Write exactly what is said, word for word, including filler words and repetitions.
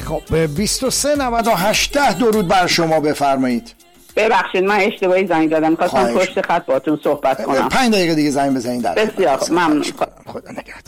خب بیست و سه نود و هشت درود بر شما، بفرمایید. ببخشید من اشتباهی زنگ زدم، می‌خواستم پشت خط باهاتون صحبت کنم. پنج دقیقه دیگه زنگ بزنید. بسیار ممنون. خدا نگهدار.